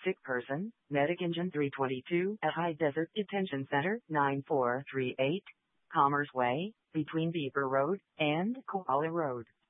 sick person, Medic Engine 322 at High Desert Detention Center, 9438, Commerce Way, between Beaver Road and Koala Road.